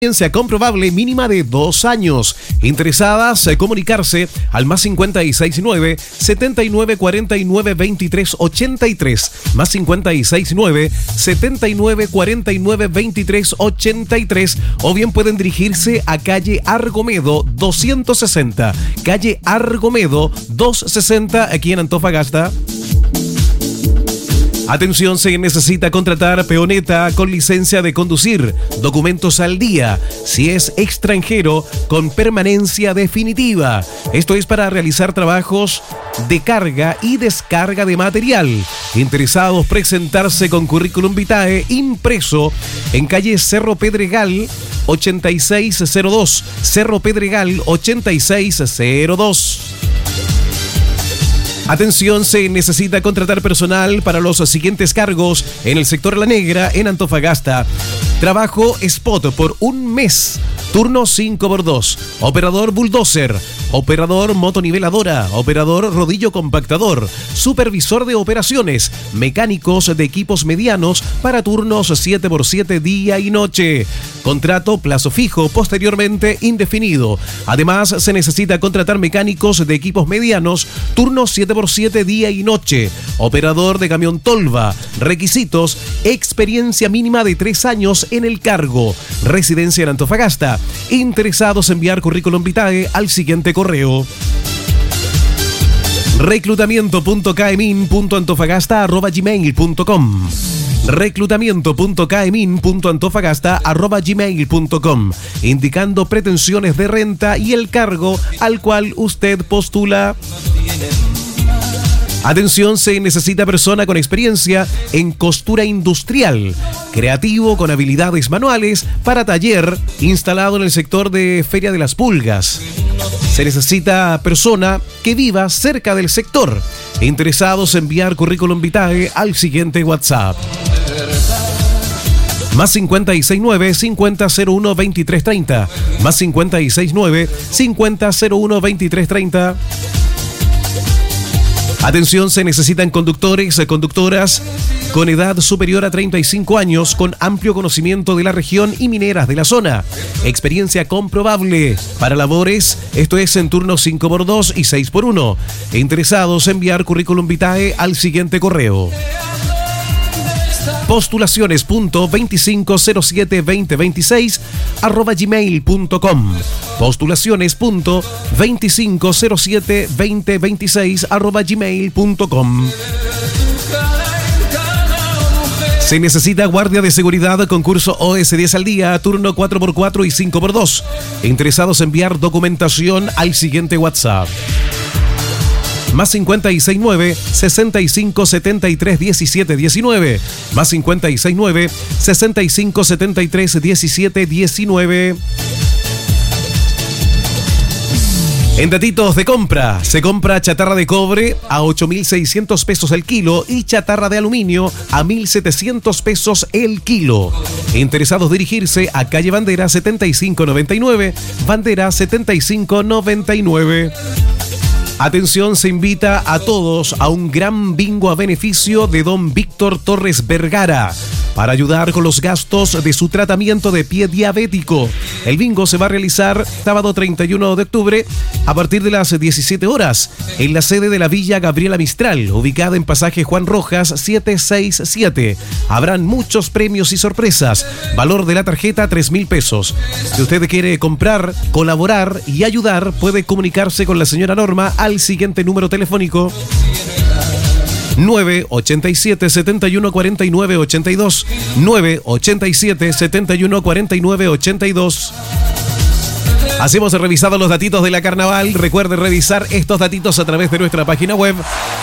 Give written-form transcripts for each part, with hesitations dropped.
Experiencia comprobable mínima de 2 años. Interesadas, comunicarse al más 569 79 49 23 83, más 569 79 49 23 83, o bien pueden dirigirse a calle Argomedo 260, calle Argomedo 260, aquí en Antofagasta. Atención, se necesita contratar peoneta con licencia de conducir, documentos al día, si es extranjero, con permanencia definitiva. Esto es para realizar trabajos de carga y descarga de material. Interesados, presentarse con currículum vitae impreso en calle Cerro Pedregal 8602, Cerro Pedregal 8602. Atención, se necesita contratar personal para los siguientes cargos en el sector La Negra, en Antofagasta. Trabajo spot por 1 mes. Turno 5x2. Operador bulldozer. Operador motoniveladora. Operador rodillo compactador. Supervisor de operaciones. Mecánicos de equipos medianos para turnos 7x7 día y noche. Contrato plazo fijo, posteriormente indefinido. Además, se necesita contratar mecánicos de equipos medianos, turnos 7x7 día y noche. Operador de camión tolva. Requisitos: experiencia mínima de 3 años en el cargo. Residencia en Antofagasta. Interesados, enviar currículum vitae al siguiente correo: reclutamiento.kmin.antofagasta@gmail.com, reclutamiento.kmin.antofagasta@gmail.com, indicando pretensiones de renta y el cargo al cual usted postula. Atención, se necesita persona con experiencia en costura industrial, creativo con habilidades manuales para taller instalado en el sector de Feria de las Pulgas. Se necesita persona que viva cerca del sector. Interesados, enviar currículum vitae al siguiente WhatsApp: más 569 5001 2330, más 569 5001 2330. Atención, se necesitan conductores, conductoras con edad superior a 35 años, con amplio conocimiento de la región y mineras de la zona. Experiencia comprobable para labores, esto es en turnos 5x2 y 6x1. Interesados, enviar currículum vitae al siguiente correo: postulaciones.25072026@gmail.com, postulaciones.25072026@gmail.com. Se necesita guardia de seguridad, concurso OS10 al día, turno 4x4 y 5x2. Interesados, enviar documentación al siguiente WhatsApp: más 569 65 73 17 19, más 569 65 73 17 19. En datitos de compra, se compra chatarra de cobre a 8.600 pesos el kilo y chatarra de aluminio a 1.700 pesos el kilo. Interesados, dirigirse a calle Bandera 7599, Bandera 7599. Atención, se invita a todos a un gran bingo a beneficio de don Víctor Torres Vergara para ayudar con los gastos de su tratamiento de pie diabético. El bingo se va a realizar sábado 31 de octubre a partir de las 17 horas en la sede de la Villa Gabriela Mistral, ubicada en pasaje Juan Rojas 767. Habrán muchos premios y sorpresas. Valor de la tarjeta 3.000 pesos. Si usted quiere comprar, colaborar y ayudar, puede comunicarse con la señora Norma al siguiente número telefónico: 987 71 49 82, 987 71 49 82. Así hemos revisado los datitos de la carnaval. Recuerde revisar estos datitos a través de nuestra página web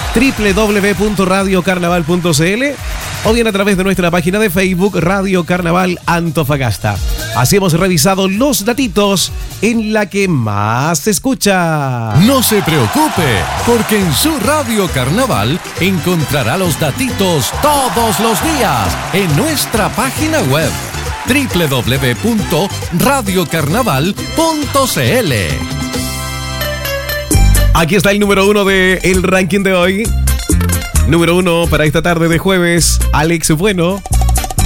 www.radiocarnaval.cl o bien a través de nuestra página de Facebook Radio Carnaval Antofagasta. Así hemos revisado los datitos en la que más se escucha. No se preocupe, porque en su Radio Carnaval encontrará los datitos todos los días en nuestra página web www.radiocarnaval.cl. Aquí está el número 1 del ranking de hoy. Número 1 para esta tarde de jueves, Alex Bueno.